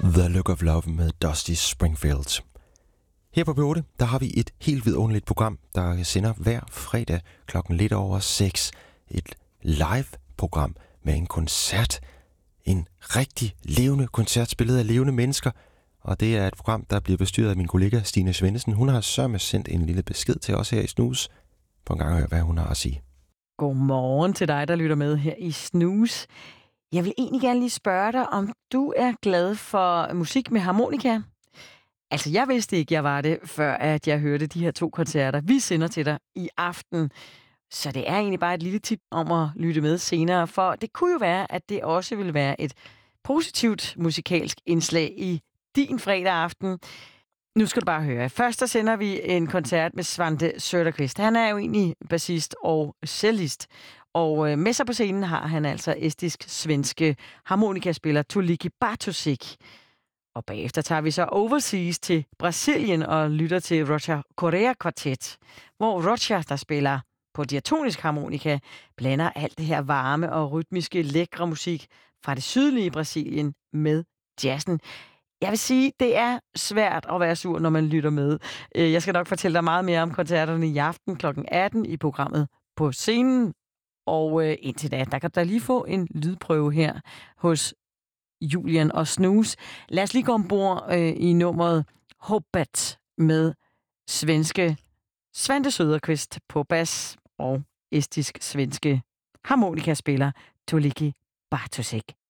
The Look of Love med Dusty Springfield. Her på P8, der har vi et helt vidunderligt program, der sender hver fredag klokken lidt over 6. Et live-program med en koncert. En rigtig levende koncert, spillet af levende mennesker. Og det er et program, der bliver bestyret af min kollega Stine Svendsen. Hun har sørme sendt en lille besked til os her i Snus. På en gang at høre, hvad hun har at sige. Godmorgen til dig, der lytter med her i Snus. Jeg vil egentlig gerne lige spørge dig, om du er glad for musik med harmonika? Altså, jeg vidste ikke, jeg var det, før at jeg hørte de her 2 koncerter, vi sender til dig i aften. Så det er egentlig bare et lille tip om at lytte med senere, for det kunne jo være, at det også vil være et positivt musikalsk indslag i din fredag aften. Nu skal du bare høre. Først der sender vi en koncert med Svante Söderqvist. Han er jo egentlig bassist og cellist. Og med sig på scenen har han altså estisk-svenske harmonikaspiller Tuulikki Bartosik. Og bagefter tager vi så overseas til Brasilien og lytter til Rocha Correa Quartet, hvor Rocha, der spiller på diatonisk harmonika, blander alt det her varme og rytmiske, lækre musik fra det sydlige Brasilien med jazzen. Jeg vil sige, det er svært at være sur, når man lytter med. Jeg skal nok fortælle dig meget mere om koncerterne i aften kl. 18 i programmet På Scenen. Og indtil da, der kan du lige få en lydprøve her hos Julian og Snus. Lad os lige gå ombord i nummeret Hoppet med svenske Svante Söderqvist på bas og estisk-svenske harmonikaspiller Tuulikki Bartosik.